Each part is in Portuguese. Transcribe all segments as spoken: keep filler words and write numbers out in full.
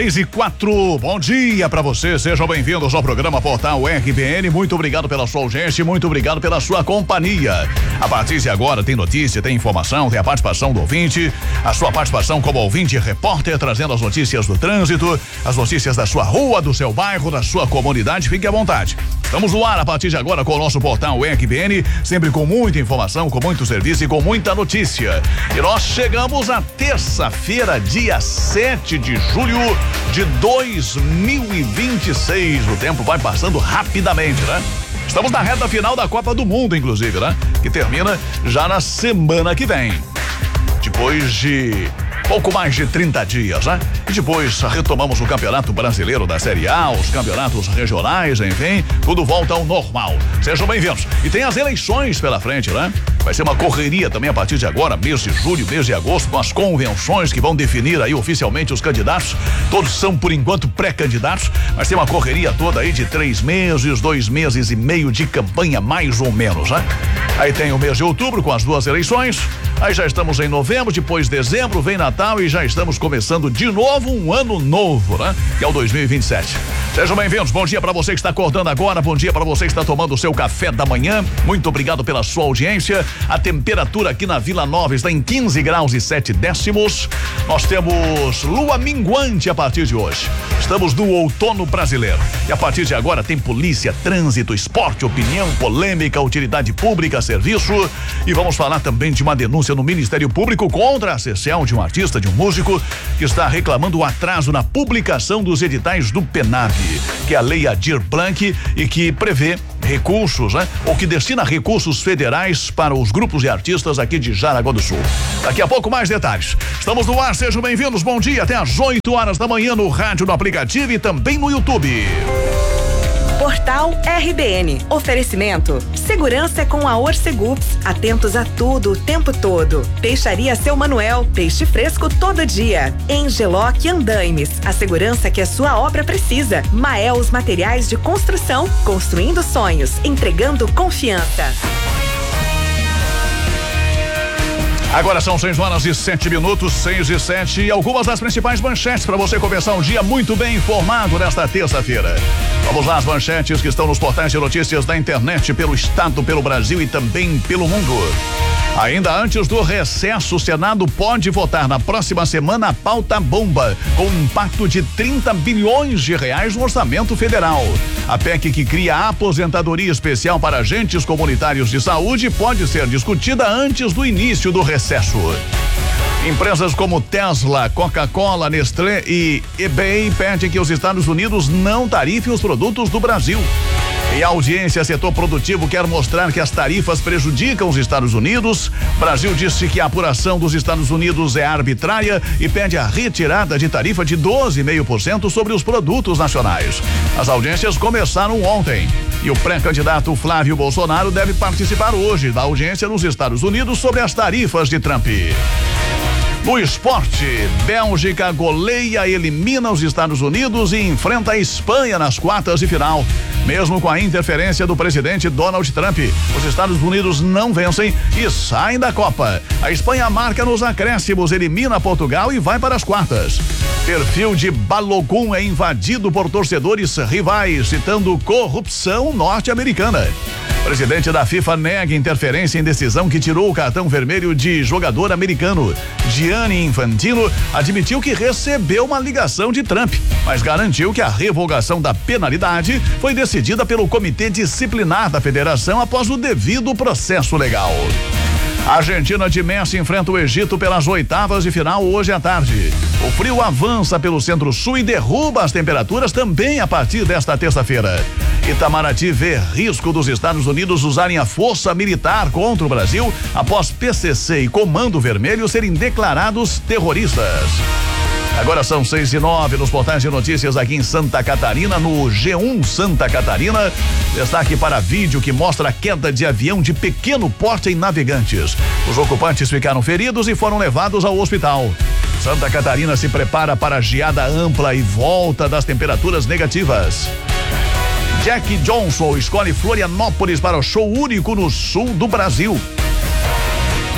seis e quatro, bom dia pra você, sejam bem-vindos ao programa Portal R B N, muito obrigado pela sua audiência, muito obrigado pela sua companhia. A partir de agora tem notícia, tem informação, tem a participação do ouvinte, a sua participação como ouvinte e repórter, trazendo as notícias do trânsito, as notícias da sua rua, do seu bairro, da sua comunidade, fique à vontade. Estamos no ar a partir de agora com o nosso Portal R B N, sempre com muita informação, com muito serviço e com muita notícia. E nós chegamos à terça-feira, dia sete de julho de dois mil e vinte e seis. O tempo vai passando rapidamente, né? Estamos na reta final da Copa do Mundo, inclusive, né? Que termina já na semana que vem. Depois de pouco mais de trinta dias, né? E depois retomamos o Campeonato Brasileiro da Série A, os campeonatos regionais, enfim, tudo volta ao normal. Sejam bem-vindos. E tem as eleições pela frente, né? Vai ser uma correria também a partir de agora, mês de julho, mês de agosto, com as convenções que vão definir aí oficialmente os candidatos. Todos são, por enquanto, pré-candidatos, mas tem uma correria toda aí de três meses, dois meses e meio de campanha, mais ou menos, né? Aí tem o mês de outubro com as duas eleições, aí já estamos em novembro, depois dezembro, vem Natal e já estamos começando de novo um ano novo, né? Que é o dois mil e vinte e sete. Sejam bem-vindos, bom dia pra você que está acordando agora, bom dia pra você que está tomando o seu café da manhã, muito obrigado pela sua audiência. A temperatura aqui na Vila Nova está em quinze graus e sete décimos. Nós temos lua minguante a partir de hoje. Estamos no outono brasileiro. E a partir de agora tem polícia, trânsito, esporte, opinião, polêmica, utilidade pública, serviço. E vamos falar também de uma denúncia no Ministério Público contra a Cecel, de um artista, de um músico, que está reclamando o atraso na publicação dos editais do PENAB, que é a Lei Aldir Blanc e que prevê recursos, né? Ou que destina recursos federais para os grupos de artistas aqui de Jaraguá do Sul. Daqui a pouco mais detalhes. Estamos no ar, sejam bem-vindos, bom dia, até às oito horas da manhã no rádio, no aplicativo e também no YouTube. Portal R B N. Oferecimento. Segurança com a Orcegups. Atentos a tudo o tempo todo. Peixaria Seu Manuel. Peixe fresco todo dia. Engeloc Andaimes. A segurança que a sua obra precisa. Maels Materiais de Construção. Construindo sonhos. Entregando confiança. Agora são seis horas e sete minutos, seis e sete, e algumas das principais manchetes para você começar um dia muito bem informado nesta terça-feira. Vamos lá, as manchetes que estão nos portais de notícias da internet pelo estado, pelo Brasil e também pelo mundo. Ainda antes do recesso, o Senado pode votar na próxima semana a pauta bomba, com um impacto de trinta bilhões de reais no orçamento federal. A P E C que cria a aposentadoria especial para agentes comunitários de saúde pode ser discutida antes do início do recesso. Empresas como Tesla, Coca-Cola, Nestlé e eBay pedem que os Estados Unidos não tarifem os produtos do Brasil. E a audiência setor produtivo quer mostrar que as tarifas prejudicam os Estados Unidos. Brasil disse que a apuração dos Estados Unidos é arbitrária e pede a retirada de tarifa de doze vírgula cinco por cento sobre os produtos nacionais. As audiências começaram ontem e o pré-candidato Flávio Bolsonaro deve participar hoje da audiência nos Estados Unidos sobre as tarifas de Trump. No esporte, Bélgica goleia, elimina os Estados Unidos e enfrenta a Espanha nas quartas de final. Mesmo com a interferência do presidente Donald Trump, os Estados Unidos não vencem e saem da Copa. A Espanha marca nos acréscimos, elimina Portugal e vai para as quartas. Perfil de Balogun é invadido por torcedores rivais, citando corrupção norte-americana. Presidente da FIFA nega interferência em decisão que tirou o cartão vermelho de jogador americano. Gianni Infantino admitiu que recebeu uma ligação de Trump, mas garantiu que a revogação da penalidade foi decidida pelo Comitê Disciplinar da Federação após o devido processo legal. A Argentina de Messi enfrenta o Egito pelas oitavas de final hoje à tarde. O frio avança pelo centro-sul e derruba as temperaturas também a partir desta terça-feira. Itamaraty vê risco dos Estados Unidos usarem a força militar contra o Brasil após P C C e Comando Vermelho serem declarados terroristas. Agora são seis e nove nos portais de notícias aqui em Santa Catarina, no G um Santa Catarina. Destaque para vídeo que mostra a queda de avião de pequeno porte em Navegantes. Os ocupantes ficaram feridos e foram levados ao hospital. Santa Catarina se prepara para a geada ampla e volta das temperaturas negativas. Jack Johnson escolhe Florianópolis para o show único no sul do Brasil.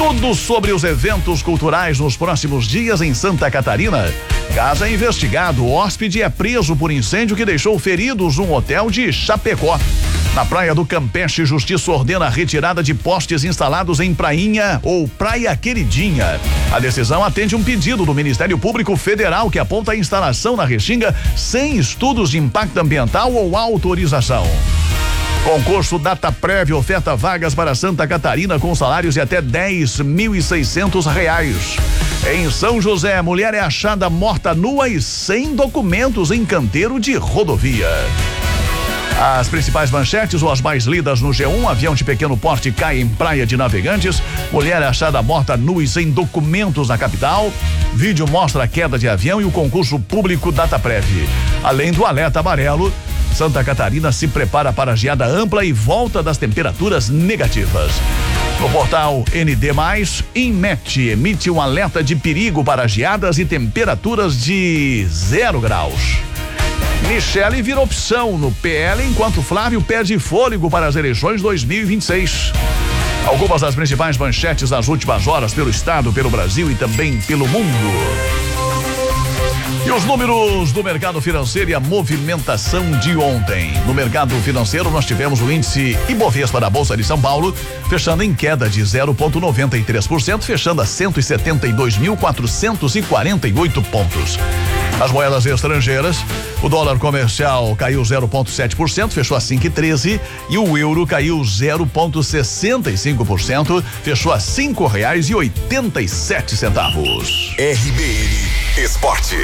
Tudo sobre os eventos culturais nos próximos dias em Santa Catarina. Caso é investigado, o hóspede é preso por incêndio que deixou feridos um hotel de Chapecó. Na Praia do Campeche, Justiça ordena a retirada de postes instalados em Prainha ou Praia Queridinha. A decisão atende um pedido do Ministério Público Federal que aponta a instalação na Restinga sem estudos de impacto ambiental ou autorização. Concurso Data Prévia oferta vagas para Santa Catarina com salários de até dez mil e seiscentos reais. Em São José, mulher é achada morta nua e sem documentos em canteiro de rodovia. As principais manchetes ou as mais lidas no G um: avião de pequeno porte cai em Praia de Navegantes, mulher é achada morta nua e sem documentos na capital, vídeo mostra a queda de avião e o concurso público Data Prévia. Além do alerta amarelo, Santa Catarina se prepara para geada ampla e volta das temperaturas negativas. No portal N D mais, Inmet emite um alerta de perigo para geadas e temperaturas de zero graus. Michele vira opção no P L, enquanto Flávio perde fôlego para as eleições dois mil e vinte e seis. Algumas das principais manchetes nas últimas horas pelo estado, pelo Brasil e também pelo mundo. E os números do mercado financeiro e a movimentação de ontem. No mercado financeiro, nós tivemos o índice Ibovespa da Bolsa de São Paulo, fechando em queda de zero vírgula noventa e três por cento, fechando a cento e setenta e dois mil quatrocentos e quarenta e oito pontos. As moedas estrangeiras, o dólar comercial caiu zero vírgula sete por cento, fechou a cinco e treze, e o euro caiu zero vírgula sessenta e cinco por cento, fechou a cinco reais e oitenta e sete centavos. R B N Esporte.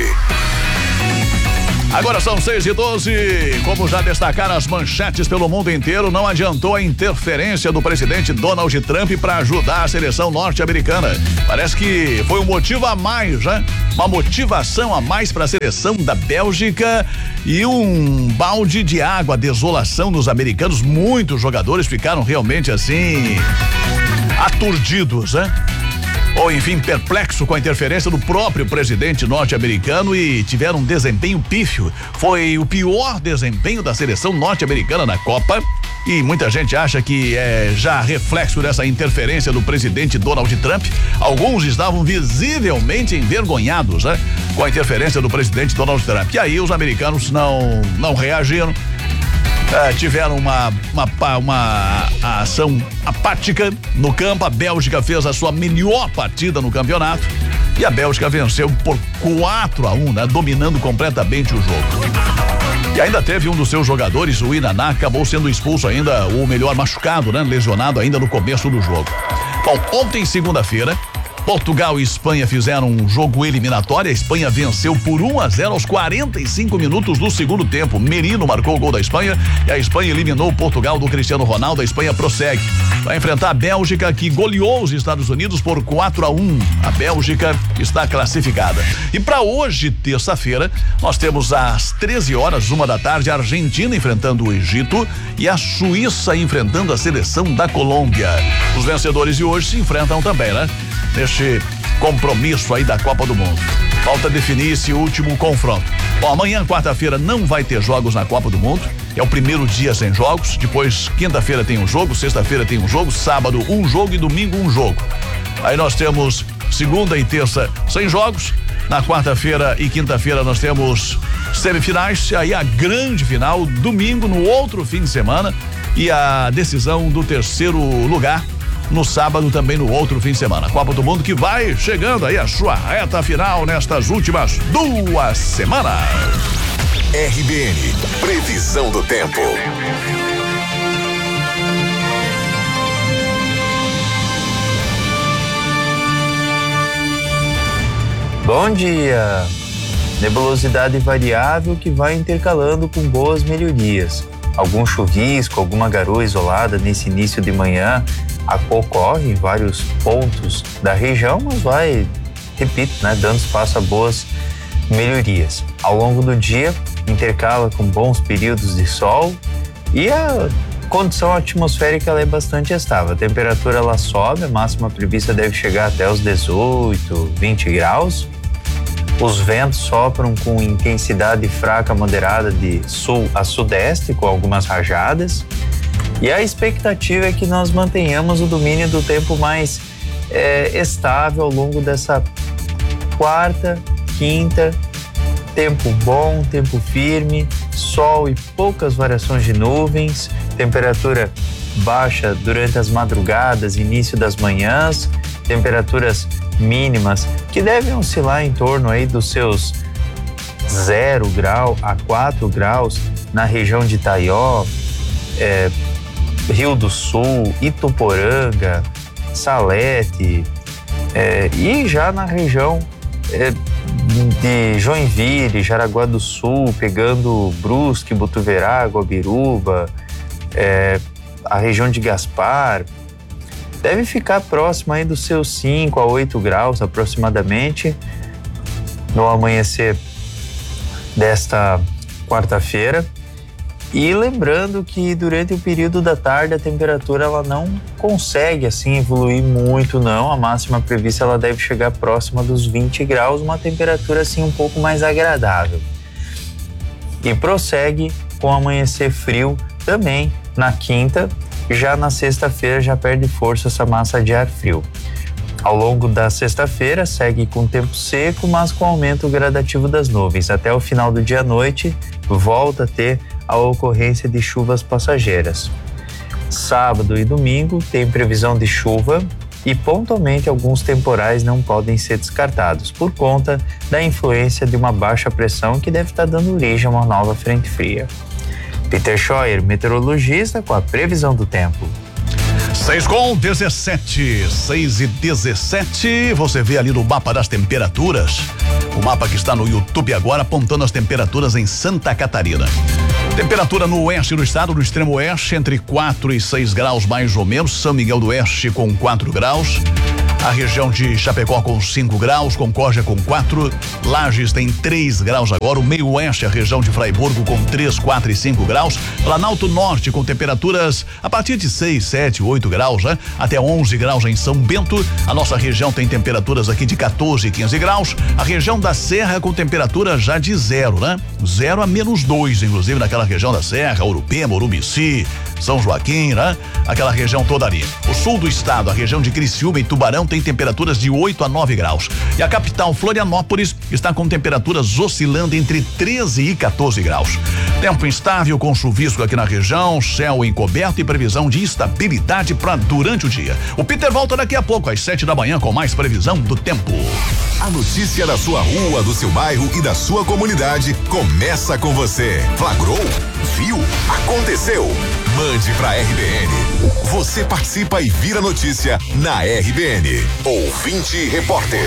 Agora são seis e doze. Como já destacaram as manchetes pelo mundo inteiro, não adiantou a interferência do presidente Donald Trump para ajudar a seleção norte-americana. Parece que foi um motivo a mais, né? Uma motivação a mais para a seleção da Bélgica e um balde de água, desolação dos americanos. Muitos jogadores ficaram realmente assim aturdidos, né? Ou enfim, perplexo com a interferência do próprio presidente norte-americano e tiveram um desempenho pífio. Foi o pior desempenho da seleção norte-americana na Copa e muita gente acha que é já reflexo dessa interferência do presidente Donald Trump. Alguns estavam visivelmente envergonhados, né, com a interferência do presidente Donald Trump. E aí os americanos não, não reagiram. É, tiveram uma, uma, uma ação apática no campo. A Bélgica fez a sua melhor partida no campeonato e a Bélgica venceu por quatro a um, né? Dominando completamente o jogo. E ainda teve um dos seus jogadores, o Inaná, acabou sendo expulso ainda, ou melhor, machucado, né? Lesionado ainda no começo do jogo. Bom, ontem, segunda-feira, Portugal e Espanha fizeram um jogo eliminatório. A Espanha venceu por um a zero aos quarenta e cinco minutos do segundo tempo. Merino marcou o gol da Espanha e a Espanha eliminou o Portugal do Cristiano Ronaldo. A Espanha prossegue. Vai enfrentar a Bélgica, que goleou os Estados Unidos por quatro a um. A Bélgica está classificada. E para hoje, terça-feira, nós temos às treze horas, uma da tarde, a Argentina enfrentando o Egito e a Suíça enfrentando a seleção da Colômbia. Os vencedores de hoje se enfrentam também, né? Neste compromisso aí da Copa do Mundo. Falta definir esse último confronto. Bom, amanhã, quarta-feira, não vai ter jogos na Copa do Mundo. É o primeiro dia sem jogos. Depois, quinta-feira tem um jogo, sexta-feira tem um jogo, sábado um jogo e domingo um jogo. Aí nós temos segunda e terça sem jogos. Na quarta-feira e quinta-feira nós temos semifinais. Aí a grande final, domingo, no outro fim de semana. E a decisão do terceiro lugar no sábado, também no outro fim de semana. Copa do Mundo que vai chegando aí a sua reta final nestas últimas duas semanas. R B N, previsão do tempo. Bom dia! Nebulosidade variável que vai intercalando com boas melhorias. Algum chuvisco, alguma garoa isolada nesse início de manhã ocorre em vários pontos da região, mas vai, repito, né, dando espaço a boas melhorias. Ao longo do dia, intercala com bons períodos de sol e a condição atmosférica ela é bastante estável. A temperatura ela sobe, a máxima prevista deve chegar até os dezoito, vinte graus. Os ventos sopram com intensidade fraca moderada de sul a sudeste, com algumas rajadas. E a expectativa é que nós mantenhamos o domínio do tempo mais é, estável ao longo dessa quarta, quinta. Tempo bom, tempo firme, sol e poucas variações de nuvens, temperatura baixa durante as madrugadas, início das manhãs, temperaturas mínimas que devem oscilar em torno aí dos seus zero grau a quatro graus na região de Itaió, é, Rio do Sul, Ituporanga, Salete, é, e já na região é, de Joinville, Jaraguá do Sul, pegando Brusque, Botuverá, Guabiruba, é, a região de Gaspar, deve ficar próximo aí dos seus cinco a oito graus aproximadamente no amanhecer desta quarta-feira. E lembrando que durante o período da tarde a temperatura ela não consegue assim evoluir muito não, a máxima prevista ela deve chegar próxima dos vinte graus, uma temperatura assim um pouco mais agradável. E prossegue com amanhecer frio também na quinta, já na sexta-feira já perde força essa massa de ar frio. Ao longo da sexta-feira segue com tempo seco, mas com aumento gradativo das nuvens. Até o final do dia à noite volta a ter a ocorrência de chuvas passageiras. Sábado e domingo tem previsão de chuva e pontualmente alguns temporais não podem ser descartados por conta da influência de uma baixa pressão que deve estar dando origem a uma nova frente fria. Peter Scheuer, meteorologista, com a previsão do tempo. seis com dezessete, seis e dezessete, você vê ali no mapa das temperaturas, o mapa que está no YouTube agora apontando as temperaturas em Santa Catarina. Temperatura no oeste do estado, no extremo oeste, entre quatro e seis graus mais ou menos, São Miguel do Oeste com quatro graus, a região de Chapecó com cinco graus, Concórdia com quatro, Lages tem três graus agora, o meio oeste, a região de Fraiburgo com três, quatro e cinco graus, Planalto Norte com temperaturas a partir de seis, sete, oito graus, né? Até onze graus em São Bento, a nossa região tem temperaturas aqui de quatorze e quinze graus, a região da Serra com temperatura já de zero, né? Zero a menos dois, inclusive naquela região da Serra, Urupema, Urubici, São Joaquim, né? Aquela região toda ali. O sul do estado, a região de Criciúma e Tubarão tem temperaturas de oito a nove graus. E a capital, Florianópolis, está com temperaturas oscilando entre treze e quatorze graus. Tempo instável com chuvisco aqui na região, céu encoberto e previsão de instabilidade para durante o dia. O Peter volta daqui a pouco, às sete da manhã, com mais previsão do tempo. A notícia da sua rua, do seu bairro e da sua comunidade começa com você. Flagrou? Viu? Aconteceu? Mande pra R B N. Você participa e vira notícia na R B N. Ouvinte Repórter.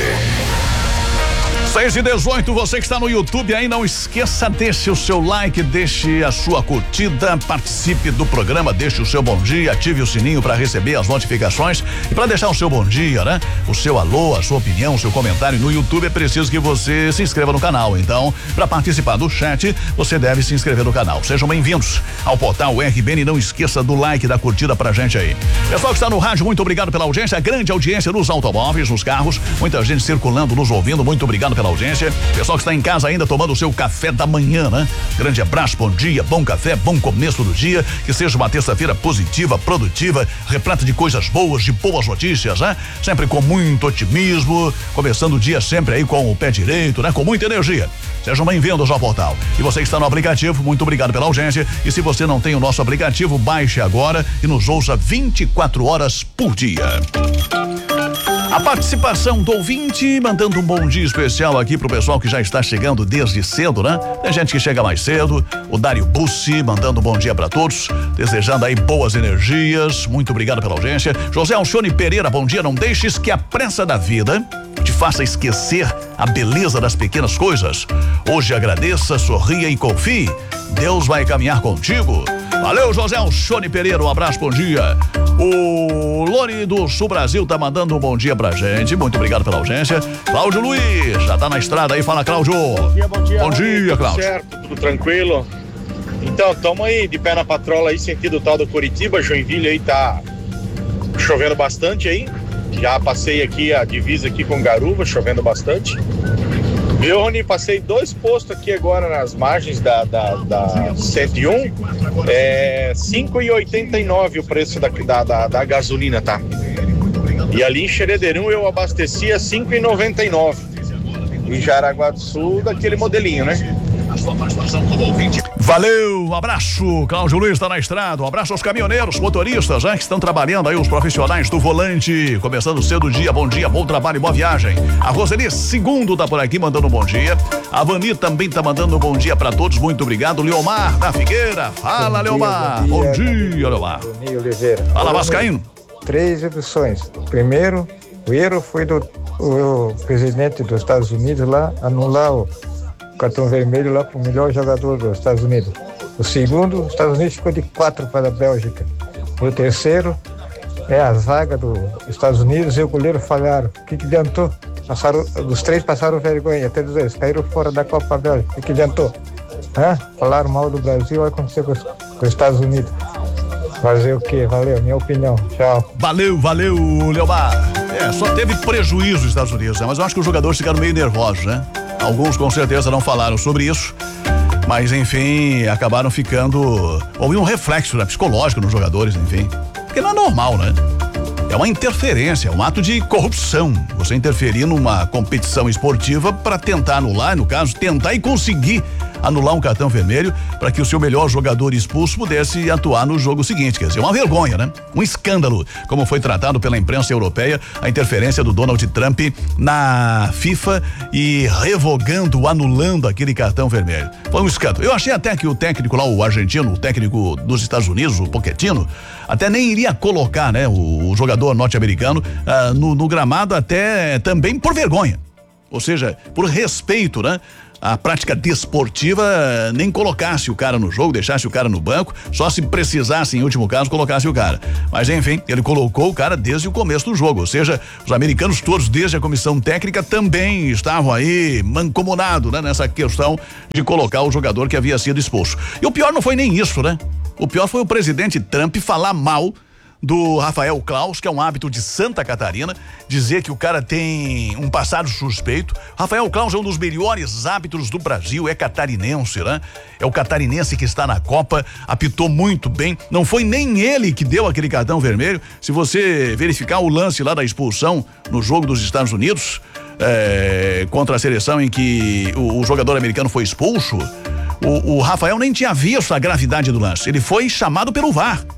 seis e dezoito, você que está no YouTube aí, não esqueça, deixe o seu like, deixe a sua curtida, participe do programa, deixe o seu bom dia, ative o sininho para receber as notificações e para deixar o seu bom dia, né? O seu alô, a sua opinião, o seu comentário no YouTube, é preciso que você se inscreva no canal. Então, para participar do chat, você deve se inscrever no canal. Sejam bem-vindos ao portal R B N, não esqueça do like, da curtida pra gente aí. Pessoal que está no rádio, muito obrigado pela audiência, grande audiência nos automóveis, nos carros, muita gente circulando, nos ouvindo, muito obrigado pela audiência. Pessoal que está em casa ainda tomando o seu café da manhã, né? Grande abraço, bom dia, bom café, bom começo do dia, que seja uma terça-feira positiva, produtiva, repleta de coisas boas, de boas notícias, né? Sempre com muito otimismo, começando o dia sempre aí com o pé direito, né? Com muita energia. Sejam bem-vindos ao portal. E você que está no aplicativo, muito obrigado pela audiência. E se você não tem o nosso aplicativo, baixe agora e nos ouça vinte e quatro horas por dia. A participação do ouvinte, mandando um bom dia especial aqui pro pessoal que já está chegando desde cedo, né? Tem gente que chega mais cedo, o Dário Bussi mandando um bom dia para todos, desejando aí boas energias, muito obrigado pela audiência. José Alcione Pereira, bom dia, não deixes que a pressa da vida te faça esquecer a beleza das pequenas coisas. Hoje agradeça, sorria e confie, Deus vai caminhar contigo. Valeu, José Alcione Pereira, um abraço, bom dia. O Lore do Sul Brasil tá mandando um bom dia pra gente, muito obrigado pela audiência. Cláudio Luiz, já tá na estrada aí, fala, Cláudio. Bom dia, bom dia. Bom dia, Cláudio. Tudo certo, tudo tranquilo. Então, tamo aí de pé na patrola aí, sentido tal do Curitiba, Joinville aí tá chovendo bastante aí. Já passei aqui a divisa aqui com Garuva, chovendo bastante. Viu, Rony? Passei dois postos aqui agora nas margens da, da, da cento e um. É cinco e oitenta e nove o preço da, da, da, da gasolina, tá? E ali em Xerederum eu abastecia cinco reais e noventa e nove centavos. Em Jaraguá do Sul, daquele modelinho, né? Valeu, um abraço, Cláudio Luiz está na estrada, um abraço aos caminhoneiros, motoristas, né, que estão trabalhando aí, os profissionais do volante, começando cedo o dia, bom dia, bom trabalho e boa viagem. A Roseli Segundo tá por aqui mandando um bom dia, a Vani também tá mandando um bom dia pra todos, muito obrigado. Leomar da Figueira, fala, bom Leomar, dia, bom dia, bom dia Leomar. Oliveira. Fala, Vascaíno. Três opções. Primeiro, o erro foi do o presidente dos Estados Unidos lá anular o cartão vermelho lá para o melhor jogador dos Estados Unidos. O segundo, os Estados Unidos ficou de quatro para a Bélgica. E o terceiro é a zaga dos Estados Unidos e o goleiro falharam. O que que adiantou? Passaram, os três passaram vergonha, até os dois caíram fora da Copa Bélgica. O que que adiantou? Hã? Falaram mal do Brasil, olha o que aconteceu com os, com os Estados Unidos. Fazer o quê? Valeu, minha opinião. Tchau. Valeu, valeu, Leomar. É, só teve prejuízo nos Estados Unidos, né? Mas eu acho que os jogadores ficaram meio nervosos, né? Alguns com certeza não falaram sobre isso, mas enfim, acabaram ficando. Houve um reflexo, né, psicológico nos jogadores, enfim. Porque não é normal, né? É uma interferência, é um ato de corrupção. Você interferir numa competição esportiva para tentar anular, no caso, tentar e conseguir anular um cartão vermelho para que o seu melhor jogador expulso pudesse atuar no jogo seguinte. Quer dizer, uma vergonha, né? Um escândalo, como foi tratado pela imprensa europeia a interferência do Donald Trump na FIFA e revogando, anulando aquele cartão vermelho. Foi um escândalo. Eu achei até que o técnico lá, o argentino, o técnico dos Estados Unidos, o Pochettino, até nem iria colocar, né, o, o jogador norte-americano ah, no, no gramado, até também por vergonha. Ou seja, por respeito, né? A prática desportiva, nem colocasse o cara no jogo, deixasse o cara no banco, só se precisasse, em último caso, colocasse o cara. Mas enfim, ele colocou o cara desde o começo do jogo, ou seja, os americanos todos, desde a comissão técnica, também estavam aí mancomunados, né, nessa questão de colocar o jogador que havia sido expulso. E o pior não foi nem isso, né? O pior foi o presidente Trump falar mal do Rafael Claus, que é um hábito de Santa Catarina, dizer que o cara tem um passado suspeito. Rafael Claus é um dos melhores árbitros do Brasil, é catarinense, né? É o catarinense que está na Copa, apitou muito bem, não foi nem ele que deu aquele cartão vermelho. Se você verificar o lance lá da expulsão no jogo dos Estados Unidos, é, contra a seleção em que o, o jogador americano foi expulso, o, o Rafael nem tinha visto a gravidade do lance, ele foi chamado pelo V A R.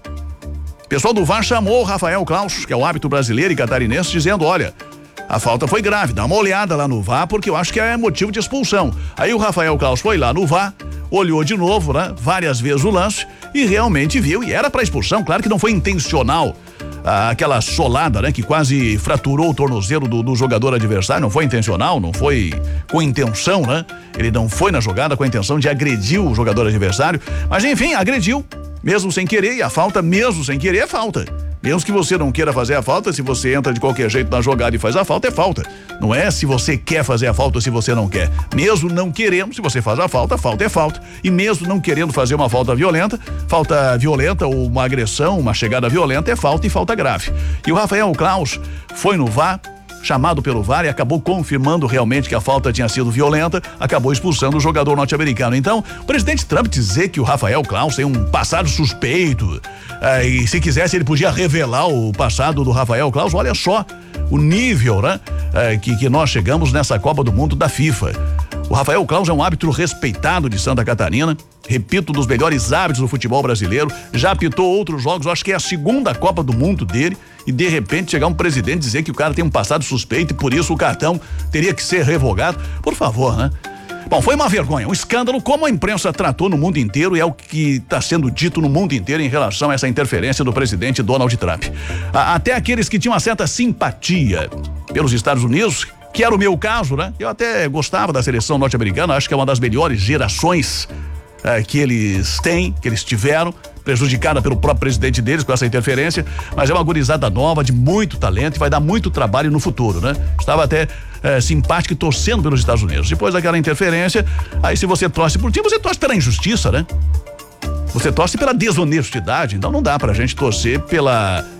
O pessoal do V A R chamou o Rafael Claus, que é o árbitro brasileiro e catarinense, dizendo, olha, a falta foi grave, dá uma olhada lá no V A R, porque eu acho que é motivo de expulsão. Aí o Rafael Claus foi lá no V A R, olhou de novo, né, várias vezes o lance e realmente viu, e era para expulsão, claro que não foi intencional. Ah, aquela solada, né, que quase fraturou o tornozelo do, do jogador adversário, não foi intencional, não foi com intenção, né? Ele não foi na jogada com a intenção de agredir o jogador adversário, mas enfim, agrediu, mesmo sem querer, e a falta, mesmo sem querer, é falta. Mesmo que você não queira fazer a falta, se você entra de qualquer jeito na jogada e faz a falta, é falta. Não é se você quer fazer a falta ou se você não quer. Mesmo não querendo, se você faz a falta, a falta é falta. E mesmo não querendo fazer uma falta violenta, falta violenta ou uma agressão, uma chegada violenta é falta e falta grave. E o Rafael Claus foi no V A R, chamado pelo V A R, e acabou confirmando realmente que a falta tinha sido violenta, acabou expulsando o jogador norte-americano. Então, o presidente Trump dizer que o Rafael Claus tem um passado suspeito, eh, e se quisesse ele podia revelar o passado do Rafael Claus, olha só o nível, né, eh, que, que nós chegamos nessa Copa do Mundo da FIFA. O Rafael Claus é um árbitro respeitado de Santa Catarina, repito, um dos melhores árbitros do futebol brasileiro, já apitou outros jogos, acho que é a segunda Copa do Mundo dele, e de repente chegar um presidente dizer que o cara tem um passado suspeito e por isso o cartão teria que ser revogado, por favor, né? Bom, foi uma vergonha, um escândalo, como a imprensa tratou no mundo inteiro, e é o que está sendo dito no mundo inteiro em relação a essa interferência do presidente Donald Trump. A, até aqueles que tinham uma certa simpatia pelos Estados Unidos, que era o meu caso, né? Eu até gostava da seleção norte-americana, acho que é uma das melhores gerações é, que eles têm, que eles tiveram, prejudicada pelo próprio presidente deles com essa interferência, mas é uma gurizada nova, de muito talento, e vai dar muito trabalho no futuro, né? Estava até é, simpático e torcendo pelos Estados Unidos. Depois daquela interferência, aí se você torce por ti, você torce pela injustiça, né? Você torce pela desonestidade, então não dá pra gente torcer pela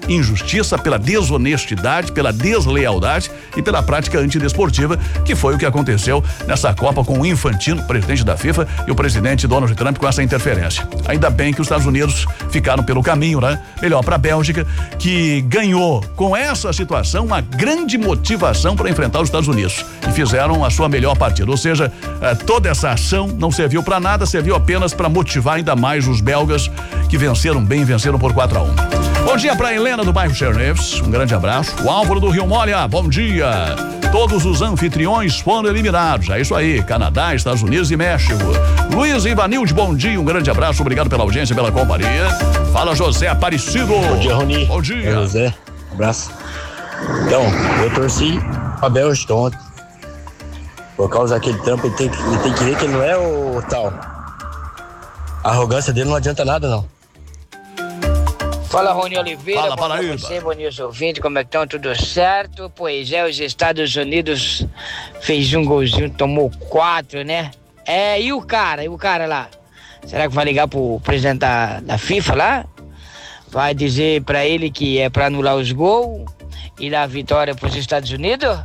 injustiça, pela desonestidade, pela deslealdade e pela prática antidesportiva, que foi o que aconteceu nessa Copa com o Infantino, presidente da FIFA, e o presidente Donald Trump com essa interferência. Ainda bem que os Estados Unidos ficaram pelo caminho, né? Melhor para a Bélgica, que ganhou com essa situação uma grande motivação para enfrentar os Estados Unidos e fizeram a sua melhor partida. Ou seja, eh, toda essa ação não serviu para nada, serviu apenas para motivar ainda mais os belgas, que venceram bem, venceram por quatro a um. Bom dia para Helena do bairro Cherneves, um grande abraço. O Álvaro do Rio Molha, bom dia. Todos os anfitriões foram eliminados, é isso aí, Canadá, Estados Unidos e México. Luiz Ivanilde, bom dia, um grande abraço, obrigado pela audiência, pela companhia. Fala José Aparecido. Bom dia, Rony. Bom dia. É José, abraço. Então, eu torci a Bélgica ontem. Por causa daquele trampo, ele tem, ele tem que ver que ele não é o tal. A arrogância dele não adianta nada, não. Fala, Rony Oliveira. Fala, bom dia você, bom dia, os ouvintes, como é que estão? Tudo certo? Pois é, os Estados Unidos fez um golzinho, tomou quatro, né? É, e o cara, e o cara lá? Será que vai ligar pro presidente da, da FIFA lá? Vai dizer pra ele que é pra anular os gols e dar vitória pros Estados Unidos?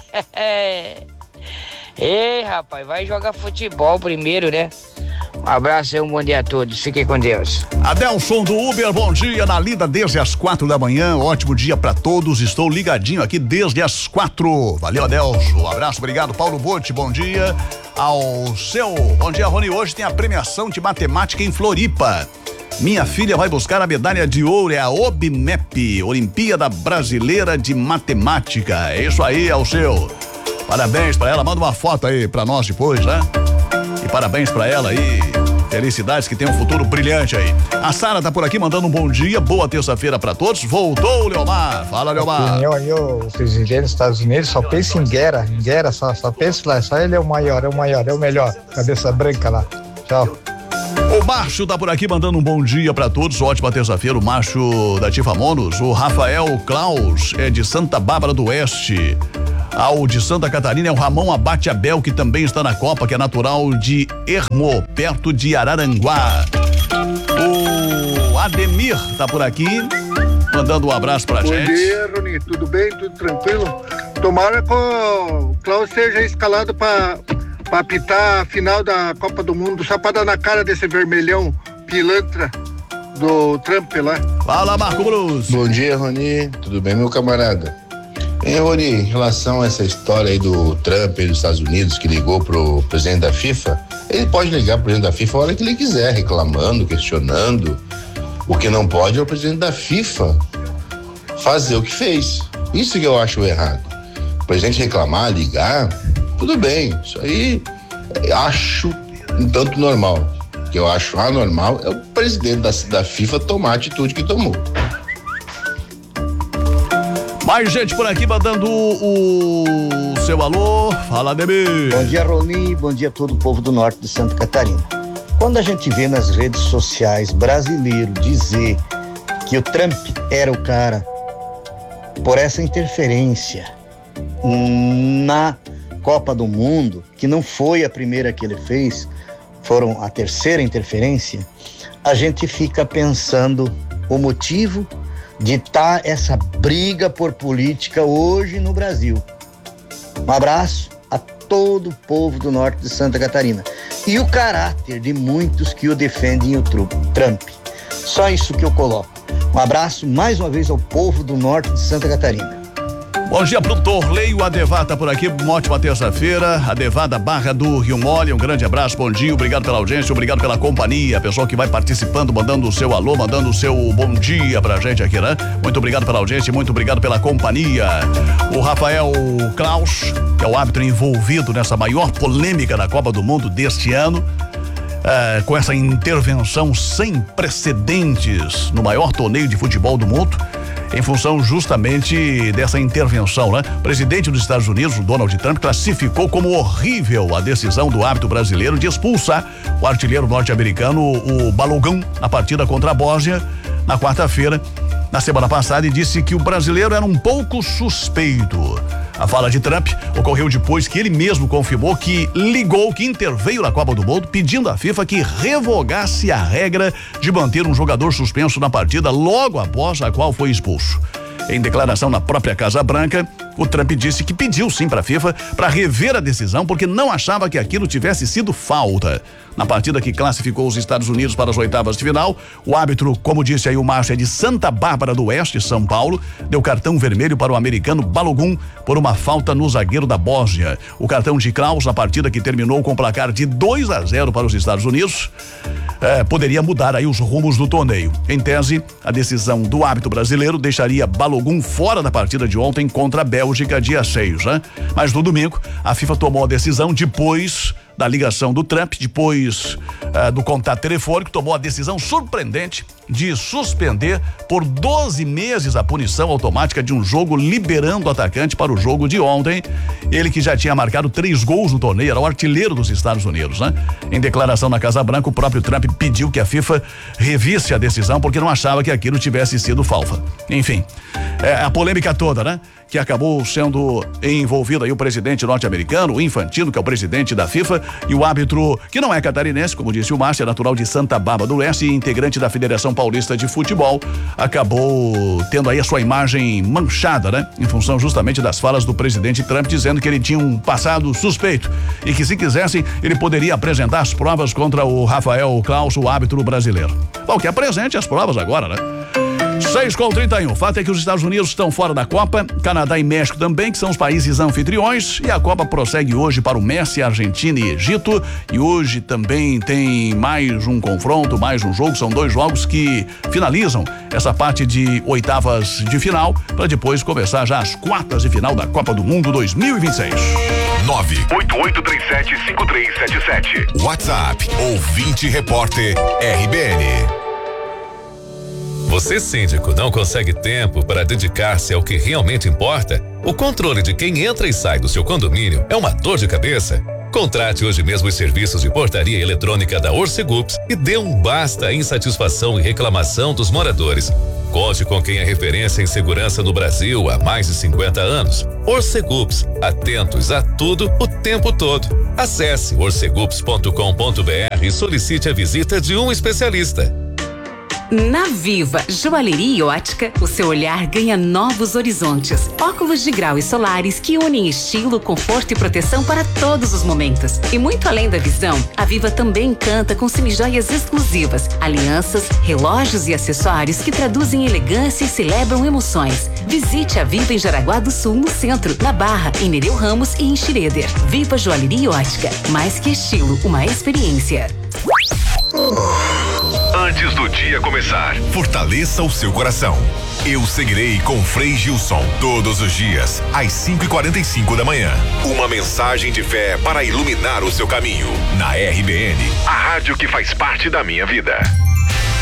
Ei, rapaz, vai jogar futebol primeiro, né? Um abraço e um bom dia a todos. Fiquem com Deus. Adelson do Uber, bom dia. Na lida desde as quatro da manhã. Ótimo dia pra todos. Estou ligadinho aqui desde as quatro. Valeu, Adelson. Um abraço, obrigado. Paulo Botti, bom dia. Ao seu. Bom dia, Rony. Hoje tem a premiação de matemática em Floripa. Minha filha vai buscar a medalha de ouro, é a OBMEP, Olimpíada Brasileira de Matemática. É isso aí, é o seu. Parabéns pra ela. Manda uma foto aí pra nós depois, né? E parabéns pra ela aí, felicidades, que tem um futuro brilhante aí. A Sara tá por aqui mandando um bom dia, boa terça-feira pra todos. Voltou o Leomar, fala Leomar. O, o presidente dos Estados Unidos só pensa em guerra, em guerra, só, só pensa lá, só ele é o maior, é o maior, é o melhor, cabeça branca lá. Tchau. O Márcio tá por aqui mandando um bom dia pra todos, ótima terça-feira, o Márcio da Tifamonos. O Rafael Klaus é de Santa Bárbara do Oeste. Ao de Santa Catarina é o Ramon Abate Abel, que também está na Copa, que é natural de Ermo, perto de Araranguá. O Ademir tá por aqui, mandando um abraço pra Bom gente. Bom dia, Rony, tudo bem? Tudo tranquilo? Tomara que o Klaus seja escalado pra, pra apitar a final da Copa do Mundo, só pra dar na cara desse vermelhão pilantra do Trump lá. Fala, Marco Bruce. Bom dia, Rony, tudo bem, meu camarada? Hein, Rony, em relação a essa história aí do Trump e dos Estados Unidos que ligou pro presidente da FIFA, ele pode ligar pro presidente da FIFA a hora que ele quiser, reclamando, questionando. O que não pode é o presidente da FIFA fazer o que fez. Isso que eu acho errado. O presidente reclamar, ligar, tudo bem. Isso aí acho um tanto normal. O que eu acho anormal é o presidente da, da FIFA tomar a atitude que tomou. Mais gente por aqui mandando o seu alô. Fala, Demir. Bom dia, Rony. Bom dia a todo o povo do norte de Santa Catarina. Quando a gente vê nas redes sociais brasileiro dizer que o Trump era o cara por essa interferência na Copa do Mundo, que não foi a primeira que ele fez, foram a terceira interferência, a gente fica pensando o motivo de estar essa briga por política hoje no Brasil. Um abraço a todo o povo do norte de Santa Catarina e o caráter de muitos que o defendem, o Trump. Só isso que eu coloco. Um abraço mais uma vez ao povo do norte de Santa Catarina. Bom dia, produtor Leio. Adevá tá por aqui, uma ótima terça-feira. Adevá da Barra do Rio Mole, um grande abraço, bom dia, obrigado pela audiência, obrigado pela companhia, pessoal que vai participando, mandando o seu alô, mandando o seu bom dia pra gente aqui, né? Muito obrigado pela audiência, muito obrigado pela companhia. O Rafael Klaus, que é o árbitro envolvido nessa maior polêmica da Copa do Mundo deste ano, é, com essa intervenção sem precedentes no maior torneio de futebol do mundo, em função justamente dessa intervenção, né? O presidente dos Estados Unidos, o Donald Trump, classificou como horrível a decisão do árbitro brasileiro de expulsar o artilheiro norte-americano, o Balogun, na partida contra a Bósnia, na quarta-feira, na semana passada, e disse que o brasileiro era um pouco suspeito. A fala de Trump ocorreu depois que ele mesmo confirmou que ligou, que interveio na Copa do Mundo, pedindo à FIFA que revogasse a regra de manter um jogador suspenso na partida logo após a qual foi expulso. Em declaração na própria Casa Branca, o Trump disse que pediu sim para a FIFA para rever a decisão porque não achava que aquilo tivesse sido falta. Na partida que classificou os Estados Unidos para as oitavas de final, o árbitro, como disse aí o Márcio, é de Santa Bárbara do Oeste, São Paulo, deu cartão vermelho para o americano Balogun por uma falta no zagueiro da Bósnia. O cartão de Kraus, na partida que terminou com placar de dois a zero para os Estados Unidos, é, poderia mudar aí os rumos do torneio. Em tese, a decisão do árbitro brasileiro deixaria Balogun fora da partida de ontem contra a Bélgica, dia seis, né? Mas no domingo, a FIFA tomou a decisão depois da ligação do Trump, depois uh, do contato telefônico, tomou a decisão surpreendente de suspender por doze meses a punição automática de um jogo, liberando o atacante para o jogo de ontem. Ele que já tinha marcado três gols no torneio, era o artilheiro dos Estados Unidos, né? Em declaração na Casa Branca, o próprio Trump pediu que a FIFA revisse a decisão porque não achava que aquilo tivesse sido falta. Enfim, é, a polêmica toda, né? Que acabou sendo envolvido aí o presidente norte-americano, o Infantino, que é o presidente da FIFA, e o árbitro, que não é catarinense, como disse o Márcio, é natural de Santa Bárbara do Oeste e integrante da Federação Paulista de Futebol, acabou tendo aí a sua imagem manchada, né? Em função justamente das falas do presidente Trump, dizendo que ele tinha um passado suspeito e que, se quisesse, ele poderia apresentar as provas contra o Rafael Klaus, o árbitro brasileiro. Bom, que apresente as provas agora, né? seis com trinta e um. O fato é que os Estados Unidos estão fora da Copa, Canadá e México também, que são os países anfitriões, e a Copa prossegue hoje para o Messi, Argentina e Egito, e hoje também tem mais um confronto, mais um jogo, são dois jogos que finalizam essa parte de oitavas de final, para depois começar já as quartas de final da Copa do Mundo dois mil e vinte e seis. nove oito oito três sete cinco três sete sete. WhatsApp ouvinte repórter R B N. Você, síndico, não consegue tempo para dedicar-se ao que realmente importa? O controle de quem entra e sai do seu condomínio é uma dor de cabeça? Contrate hoje mesmo os serviços de portaria eletrônica da Orcegups e dê um basta à insatisfação e reclamação dos moradores. Conte com quem é referência em segurança no Brasil há mais de cinquenta anos. Orcegups, atentos a tudo o tempo todo. Acesse orcegups ponto com ponto br e solicite a visita de um especialista. Na Viva Joalheria e Ótica, o seu olhar ganha novos horizontes. Óculos de grau e solares que unem estilo, conforto e proteção para todos os momentos. E muito além da visão, a Viva também encanta com semijoias exclusivas, alianças, relógios e acessórios que traduzem elegância e celebram emoções. Visite a Viva em Jaraguá do Sul, no centro, na Barra, em Nereu Ramos e em Schroeder. Viva Joalheria e Ótica, mais que estilo, uma experiência. Antes do dia começar, fortaleça o seu coração. Eu seguirei com Frei Gilson todos os dias, às cinco e quarenta e cinco da manhã. Uma mensagem de fé para iluminar o seu caminho. Na R B N, a rádio que faz parte da minha vida.